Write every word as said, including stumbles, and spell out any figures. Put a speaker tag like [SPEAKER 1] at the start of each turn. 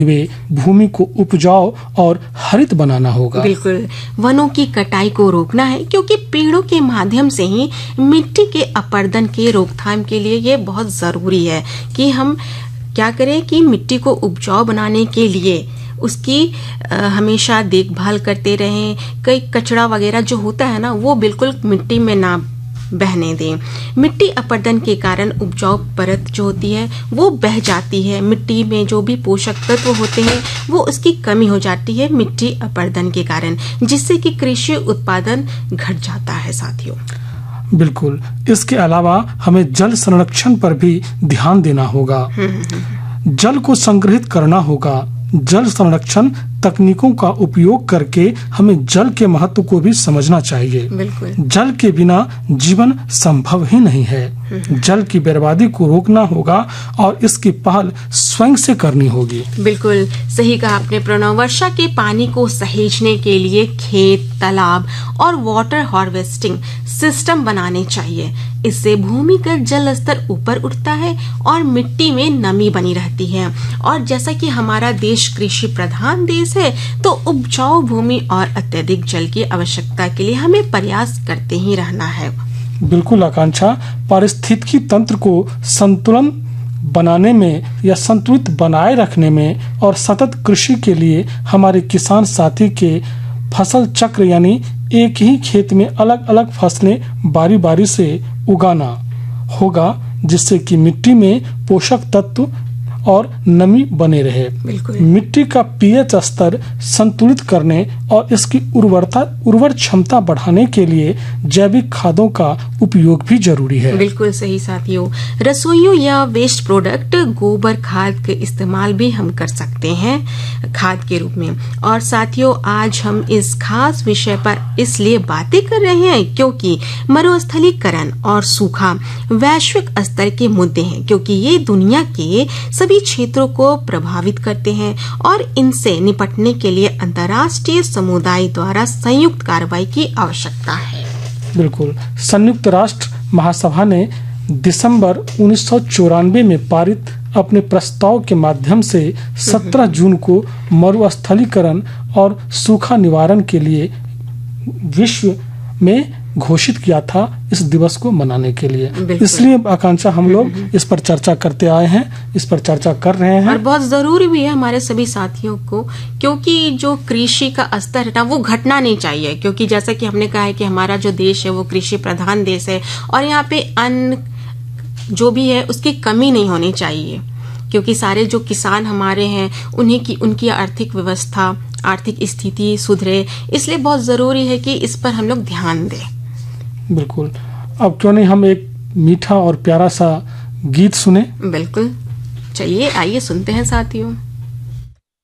[SPEAKER 1] वे भूमि को उपजाऊ और हरित बनाना होगा।
[SPEAKER 2] बिल्कुल, वनों की कटाई को रोकना है, क्योंकि पेड़ों के माध्यम से ही मिट्टी के अपरदन के रोकथाम के लिए ये बहुत जरूरी है कि हम क्या करें कि मिट्टी को उपजाऊ बनाने के लिए उसकी आ, हमेशा देखभाल करते रहें। कई कचरा वगैरह जो होता है ना, वो बिल्कुल मिट्टी में ना बहने दें। मिट्टी अपरदन के कारण उपजाऊ परत जो होती है वो बह जाती है। मिट्टी में जो भी पोषक तत्व होते हैं वो उसकी कमी हो जाती है मिट्टी अपरदन के कारण, जिससे कि कृषि उत्पादन घट जाता है साथियों।
[SPEAKER 1] बिल्कुल, इसके अलावा हमें जल संरक्षण पर भी ध्यान देना होगा। जल को संग्रहित करना होगा। जल संरक्षण तकनीकों का उपयोग करके हमें जल के महत्व को भी समझना चाहिए।
[SPEAKER 2] बिल्कुल।
[SPEAKER 1] जल के बिना जीवन संभव ही नहीं है। जल की बर्बादी को रोकना होगा और इसकी पहल स्वयं से करनी होगी।
[SPEAKER 2] बिल्कुल सही कहा आपने प्रणव। वर्षा के पानी को सहेजने के लिए खेत, तालाब और वाटर हार्वेस्टिंग सिस्टम बनाने चाहिए। इससे भूमिगत जल स्तर ऊपर उठता है और मिट्टी में नमी बनी रहती है। और जैसा कि हमारा देश कृषि प्रधान देश है, तो उपजाऊ भूमि और अत्यधिक जल की आवश्यकता के लिए हमें प्रयास करते ही रहना है।
[SPEAKER 1] बिल्कुल आकांक्षा, पारिस्थितिकी तंत्र को संतुलन बनाने में या संतुलित बनाए रखने में और सतत कृषि के लिए हमारे किसान साथी के फसल चक्र यानी एक ही खेत में अलग अलग फसलें बारी बारी से उगाना होगा, जिससे कि मिट्टी में पोषक तत्व और नमी बने रहे। मिट्टी का पीएच स्तर संतुलित करने और इसकी उर्वरता उर्वर क्षमता बढ़ाने के लिए जैविक खादों का उपयोग भी जरूरी है।
[SPEAKER 2] बिल्कुल सही साथियों। रसोइयों या वेस्ट प्रोडक्ट गोबर खाद के इस्तेमाल भी हम कर सकते हैं खाद के रूप में। और साथियों, आज हम इस खास विषय पर इसलिए बातें कर रहे हैं क्योंकि मरुस्थलीकरण और सूखा वैश्विक स्तर के मुद्दे हैं, क्योंकि ये दुनिया के सभी क्षेत्रों को प्रभावित करते हैं और इनसे निपटने के लिए अंतर्राष्ट्रीय समुदाय द्वारा संयुक्त कार्रवाई की आवश्यकता है।
[SPEAKER 1] बिल्कुल, संयुक्त राष्ट्र महासभा ने दिसंबर उन्नीस सौ चौरानवे में पारित अपने प्रस्ताव के माध्यम से सत्रह जून को मरुस्थलीकरण और सूखा निवारण के लिए विश्व में घोषित किया था इस दिवस को मनाने के लिए। इसलिए आकांक्षा हम लोग इस पर चर्चा करते आए हैं, इस पर चर्चा कर रहे हैं
[SPEAKER 2] और बहुत जरूरी भी है हमारे सभी साथियों को, क्योंकि जो कृषि का स्तर है ना वो घटना नहीं चाहिए। क्योंकि जैसा कि हमने कहा है कि हमारा जो देश है वो कृषि प्रधान देश है और यहाँ पे अन्न जो भी है उसकी कमी नहीं होनी चाहिए, क्योंकि सारे जो किसान हमारे हैं उन्हीं की उनकी आर्थिक व्यवस्था आर्थिक स्थिति सुधरे, इसलिए बहुत जरूरी है कि इस पर हम लोग ध्यान दें।
[SPEAKER 1] बिल्कुल, अब क्यों नहीं हम एक मीठा और प्यारा सा गीत सुने।
[SPEAKER 2] बिल्कुल, चलिए आइए सुनते हैं साथियों।